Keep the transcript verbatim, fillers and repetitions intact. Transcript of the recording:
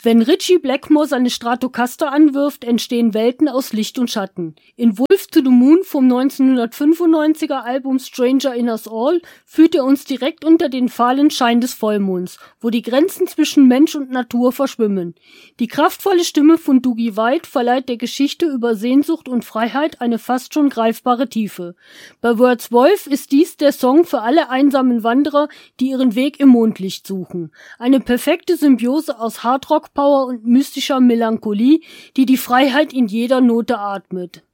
Wenn Ritchie Blackmore seine Stratocaster anwirft, entstehen Welten aus Licht und Schatten. In Wolf to the Moon vom neunzehnhundertfünfundneunziger Album Stranger in Us All führt er uns direkt unter den fahlen Schein des Vollmonds, wo die Grenzen zwischen Mensch und Natur verschwimmen. Die kraftvolle Stimme von Dougie White verleiht der Geschichte über Sehnsucht und Freiheit eine fast schon greifbare Tiefe. Bei Words Wolf ist dies der Song für alle einsamen Wanderer, die ihren Weg im Mondlicht suchen. Eine perfekte Symbiose aus Hardrock Power und mystischer Melancholie, die die Freiheit in jeder Note atmet.